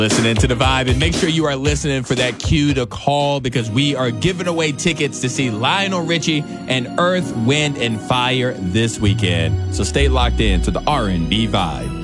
Listening to The Vibe, and make sure you are listening for that cue to call because we are giving away tickets to see Lionel Richie and Earth, Wind, and Fire this weekend. So stay locked in to the R&B Vibe.